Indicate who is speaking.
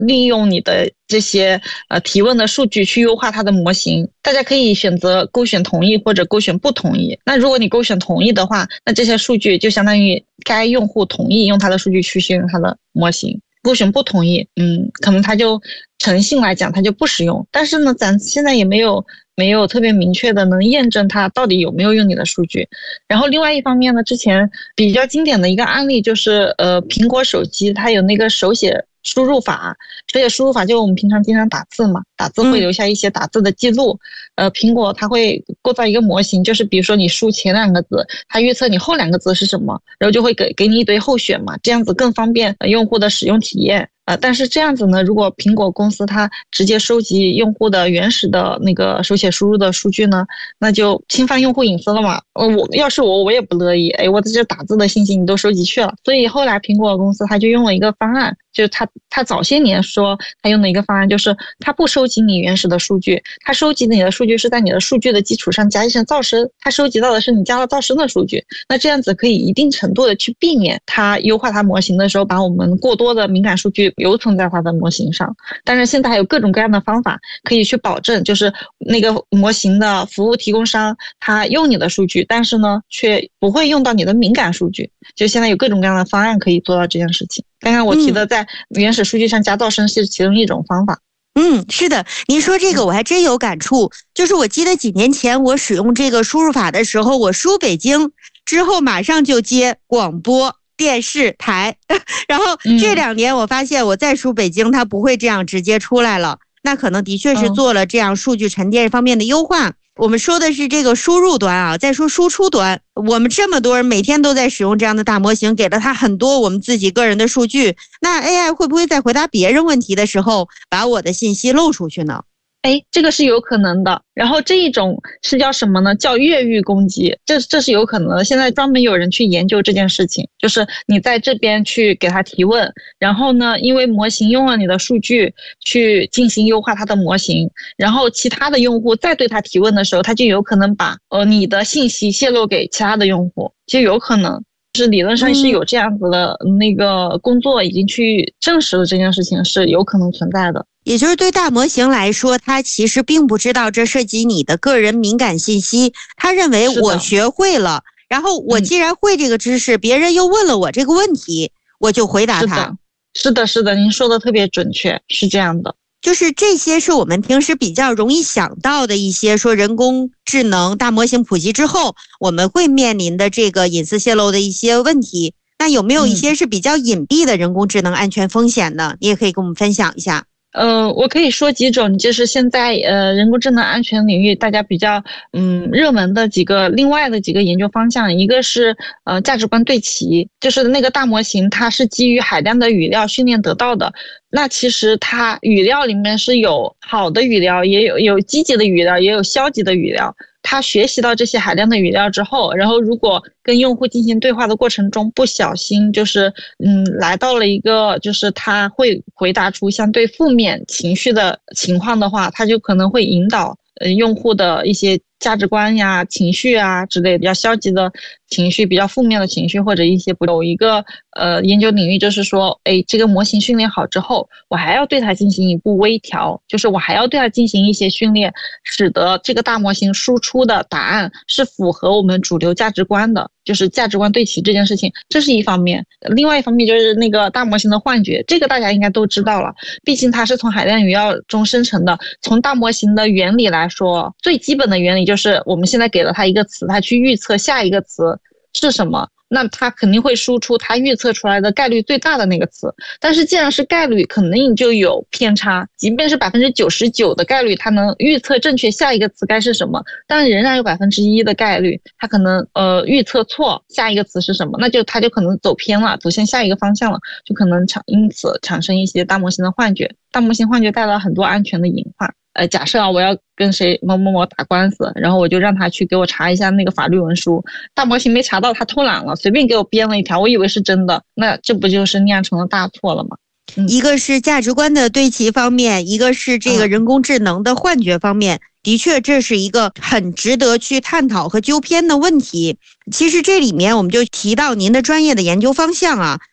Speaker 1: 利用你的这些提问的数据去优化它的模型。大家可以选择勾选同意或者勾选不同意。那如果你勾选同意的话，那这些数据就相当于该用户同意用它的数据去训练它的模型。勾选不同意，可能它就诚信来讲它就不实用。但是呢，咱现在也没有特别明确的能验证它到底有没有用你的数据。然后另外一方面呢，之前比较经典的一个案例就是苹果手机它有那个手写输入法。手写输入法就是我们平常经常打字嘛，打字会留下一些打字的记录。苹果它会构造一个模型，就是比如说你输前2个字，它预测你后2个字是什么，然后就会给你一堆候选嘛，这样子更方便用户的使用体验。但是这样子呢，如果苹果公司它直接收集用户的原始的那个手写输入的数据呢，那就侵犯用户隐私了嘛。要是我也不乐意，我在这打字的信息你都收集去了。所以后来苹果公司它就用了一个方案，就是它早些年说它用的一个方案，就是它不收集你原始的数据，它收集你的数据是在你的数据的基础上加一层噪声，它收集到的是你加了噪声的数据。那这样子可以一定程度的去避免它优化它模型的时候把我们过多的敏感数据留存在它的模型上。但是现在还有各种各样的方法可以去保证，就是那个模型的服务提供商他用你的数据，但是呢却不会用到你的敏感数据。就现在有各种各样的方案可以做到这件事情。刚刚我提的在原始数据上加噪声是其中一种方法。
Speaker 2: 是的，您说这个我还真有感触。就是我记得几年前我使用这个输入法的时候，我输北京之后马上就接广播电视台，然后这2年我发现我再输北京它不会这样直接出来了。那可能的确是做了这样数据沉淀方面的优化。我们说的是这个输入端啊，再说输出端，我们这么多人每天都在使用这样的大模型，给了它很多我们自己个人的数据，那 AI 会不会在回答别人问题的时候把我的信息漏出去呢？
Speaker 1: 这个是有可能的。然后这一种是叫什么呢？叫越狱攻击，这是有可能的。现在专门有人去研究这件事情，就是你在这边去给他提问，然后呢，因为模型用了你的数据去进行优化它的模型，然后其他的用户再对他提问的时候，他就有可能把你的信息泄露给其他的用户，就有可能。是理论上是有这样子的那个工作已经去证实了这件事情是有可能存在的。
Speaker 2: 也就是对大模型来说，它其实并不知道这涉及你的个人敏感信息，他认为我学会了，然后我既然会这个知识，别人又问了我这个问题，我就回答他。
Speaker 1: 是的，您说的特别准确，是这样的。
Speaker 2: 就是这些是我们平时比较容易想到的一些说人工智能大模型普及之后我们会面临的这个隐私泄露的一些问题。那有没有一些是比较隐蔽的人工智能安全风险呢？你也可以跟我们分享一下。
Speaker 1: 我可以说几种，就是现在人工智能安全领域大家比较热门的另外的几个研究方向。一个是价值观对齐，就是那个大模型它是基于海量的语料训练得到的。那其实它语料里面是有好的语料，也有积极的语料，也有消极的语料。他学习到这些海量的语料之后，然后如果跟用户进行对话的过程中不小心就是来到了一个就是他会回答出相对负面情绪的情况的话，他就可能会引导用户的一些价值观呀、情绪啊之类的比较消极的情绪、比较负面的情绪，或者一些有一个研究领域就是说，这个模型训练好之后，我还要对它进行一步微调，就是我还要对它进行一些训练，使得这个大模型输出的答案是符合我们主流价值观的，就是价值观对齐这件事情，这是一方面。另外一方面就是那个大模型的幻觉，这个大家应该都知道了，毕竟它是从海量语料中生成的。从大模型的原理来说，最基本的原理就是我们现在给了它一个词，它去预测下一个词是什么，那它肯定会输出它预测出来的概率最大的那个词。但是既然是概率，肯定就有偏差，即便是99%的概率它能预测正确下一个词该是什么，但仍然有1%的概率它可能预测错下一个词是什么，那就它就可能走偏了，走向下一个方向了，就可能因此产生一些大模型的幻觉。大模型幻觉带来很多安全的隐患。假设我要跟谁某某某打官司，然后我就让他去给我查一下那个法律文书，大模型没查到，他偷懒了，随便给我编了一条，我以为是真的，那这不就是酿成了大错了吗？
Speaker 2: 一个是价值观的对齐方面，一个是这个人工智能的幻觉方面，的确这是一个很值得去探讨和纠偏的问题。其实这里面我们就提到您的专业的研究方向啊，